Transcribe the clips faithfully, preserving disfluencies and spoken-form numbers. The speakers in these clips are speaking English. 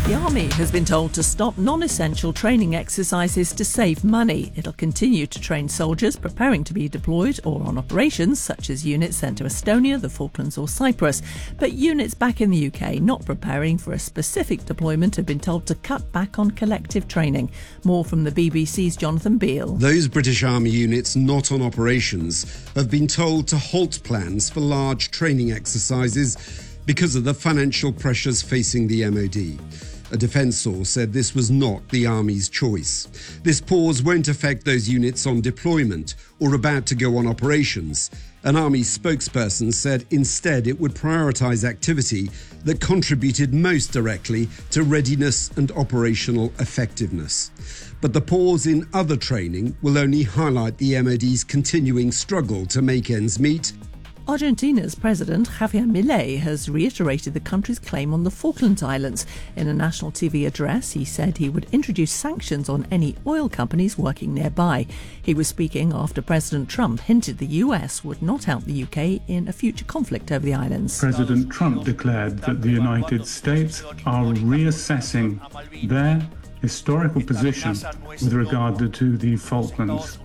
The Army has been told to stop non-essential training exercises to save money. It'll continue to train soldiers preparing to be deployed or on operations, such as units sent to Estonia, the Falklands or Cyprus. But units back in the U K not preparing for a specific deployment have been told to cut back on collective training. More from the B B C's Jonathan Beale. Those British Army units not on operations have been told to halt plans for large training exercises because of the financial pressures facing the M O D. A defence source said this was not the Army's choice. This pause won't affect those units on deployment or about to go on operations. An Army spokesperson said instead it would prioritise activity that contributed most directly to readiness and operational effectiveness. But the pause in other training will only highlight the M O D's continuing struggle to make ends meet. Argentina's President Javier Milei has reiterated the country's claim on the Falkland Islands. In a national T V address, he said he would introduce sanctions on any oil companies working nearby. He was speaking after President Trump hinted the U S would not help the U K in a future conflict over the islands. President Trump declared that the United States are reassessing their historical position with regard to the Falklands.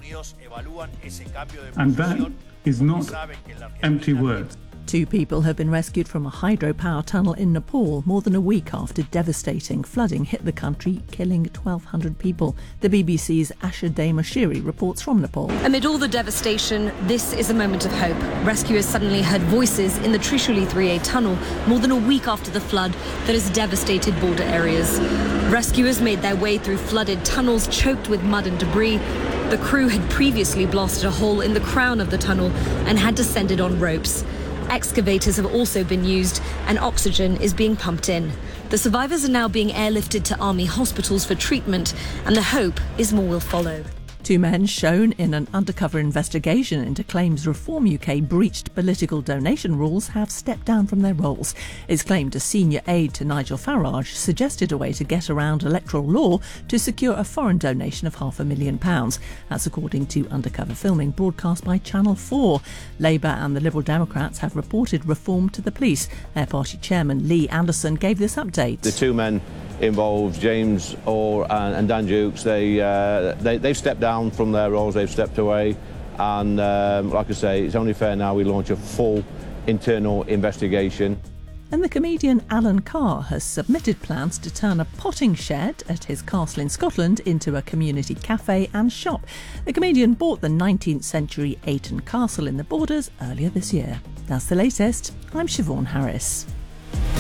And that is not empty words. Two people have been rescued from a hydropower tunnel in Nepal more than a week after devastating flooding hit the country, killing twelve hundred people. The B B C's Asha Mashiri reports from Nepal. Amid all the devastation, this is a moment of hope. Rescuers suddenly heard voices in the Trishuli three A tunnel more than a week after the flood that has devastated border areas. Rescuers made their way through flooded tunnels choked with mud and debris. The crew had previously blasted a hole in the crown of the tunnel and had descended on ropes. Excavators have also been used and oxygen is being pumped in. The survivors are now being airlifted to army hospitals for treatment, and the hope is more will follow. Two men shown in an undercover investigation into claims Reform U K breached political donation rules have stepped down from their roles. It's claimed a senior aide to Nigel Farage suggested a way to get around electoral law to secure a foreign donation of half a million pounds. That's according to undercover filming broadcast by Channel four. Labour and the Liberal Democrats have reported reform to the police. Their party chairman Lee Anderson gave this update. The two men involved, James Orr and, and Dan Dukes, they, uh, they, they've stepped down from their roles, they've stepped away, and um, like I say, it's only fair now we launch a full internal investigation. And the comedian Alan Carr has submitted plans to turn a potting shed at his castle in Scotland into a community cafe and shop. The comedian bought the nineteenth century Ayton Castle in the Borders earlier this year. That's the latest. I'm Siobhan Harris.